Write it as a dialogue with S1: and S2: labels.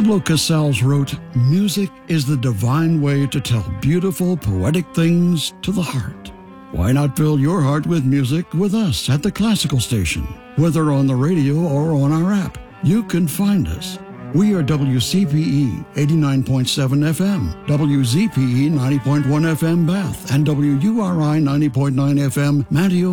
S1: Pablo Casals wrote, "Music is the divine way to tell beautiful, poetic things to the heart." Why not fill your heart with music with us at the Classical Station? Whether on the radio or on our app, you can find us. We are WCPE 89.7 FM, WZPE 90.1 FM Bath, and WURI 90.9 FM Manteo